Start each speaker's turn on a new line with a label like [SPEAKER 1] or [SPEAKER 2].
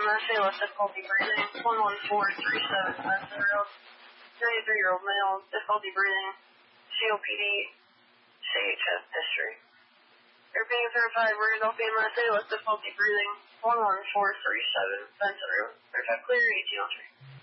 [SPEAKER 1] MSA with difficulty breathing. 11437 Benson Road. 33-year-old male, difficulty breathing. COPD, CHF history. You're being certified Philadelphia MSA with difficulty breathing. 11437 Benson Road. Certified clear, 1803.